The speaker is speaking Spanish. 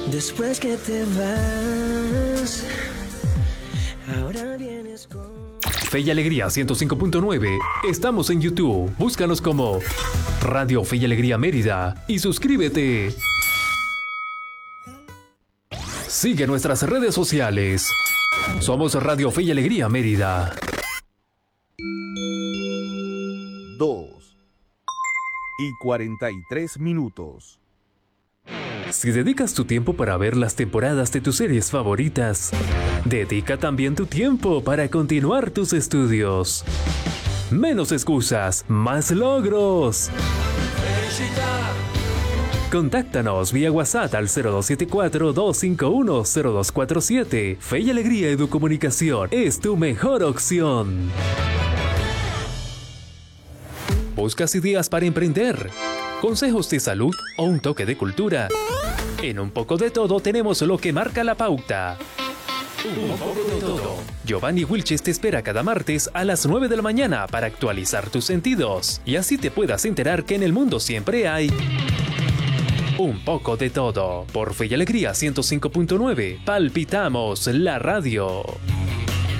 Después que te vas, ahora vienes con... Fe y Alegría 105.9. Estamos en YouTube. Búscanos como Radio Fe y Alegría Mérida y suscríbete. Sigue nuestras redes sociales. Somos Radio Fe y Alegría Mérida. 2:43. Si dedicas tu tiempo para ver las temporadas de tus series favoritas, dedica también tu tiempo para continuar tus estudios. Menos excusas, más logros. Contáctanos vía WhatsApp al 0274-251-0247. Fe y Alegría Educomunicación es tu mejor opción. ¿Buscas ideas para emprender? ¿Consejos de salud o un toque de cultura? En Un Poco de Todo tenemos lo que marca la pauta. Un poco de todo. Giovanni Wilches te espera cada martes a las 9 de la mañana para actualizar tus sentidos y así te puedas enterar que en el mundo siempre hay un poco de todo. Por Fe y Alegría 105.9, palpitamos la radio.